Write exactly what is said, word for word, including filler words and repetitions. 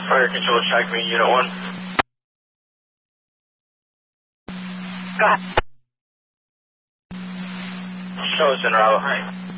Fire control, check me, unit one. Go ahead. Show's en route.